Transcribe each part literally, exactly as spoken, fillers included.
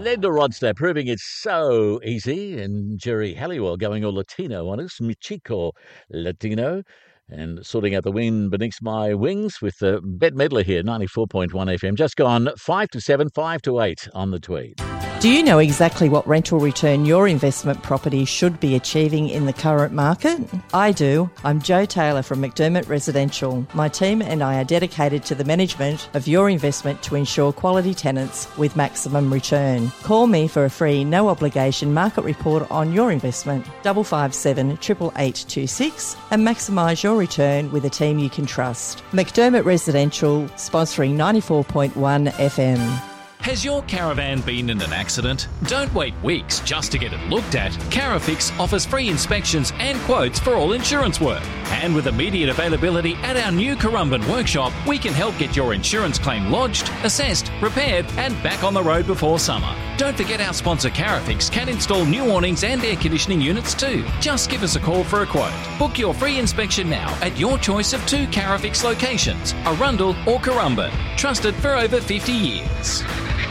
Edna Rodster proving it's so easy, and Jerry Halliwell going all Latino on us, mi chico Latino, and sorting out the wind beneath my wings with the Bette Midler here, ninety-four point one F M. Just gone five to seven, five to eight on the tweet. Do you know exactly what rental return your investment property should be achieving in the current market? I do. I'm Jo Taylor from McDermott Residential. My team and I are dedicated to the management of your investment to ensure quality tenants with maximum return. Call me for a free, no obligation market report on your investment, five five seven, eight eight eight two six, and maximise your return with a team you can trust. McDermott Residential, sponsoring ninety-four point one F M. Has your caravan been in an accident? Don't wait weeks just to get it looked at. Carafix offers free inspections and quotes for all insurance work. And with immediate availability at our new Currumbin workshop, we can help get your insurance claim lodged, assessed, repaired and back on the road before summer. Don't forget our sponsor Carafix can install new awnings and air conditioning units too. Just give us a call for a quote. Book your free inspection now at your choice of two Carafix locations, Arundel or Currumbin. Trusted for over fifty years.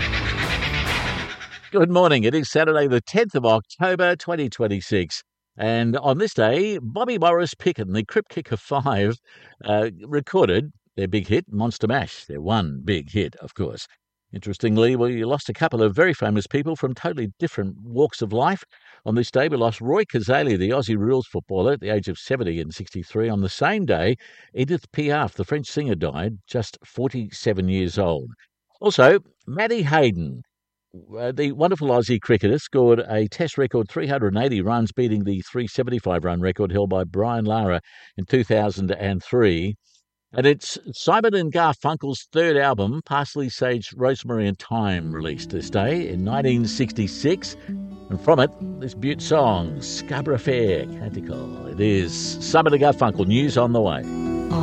Good morning. It is Saturday the tenth of October twenty twenty-six. And on this day, Bobby Morris Picken, the Crip Kicker Five, uh, recorded their big hit, Monster Mash. Their one big hit, of course. Interestingly, we lost a couple of very famous people from totally different walks of life. On this day, we lost Roy Cazaly, the Aussie rules footballer, at the age of seventy and sixty-three. On the same day, Edith Piaf, the French singer, died, just forty-seven years old. Also, Matty Hayden, Uh, the wonderful Aussie cricketer, scored a Test record three hundred eighty runs, beating the three hundred seventy-five run record held by Brian Lara in two thousand three. And it's Simon and Garfunkel's third album, Parsley, Sage, Rosemary and Thyme, released this day in nineteen sixty-six. And from it, this beaut song, Scarborough Fair Canticle. It is Simon and Garfunkel, news on the way.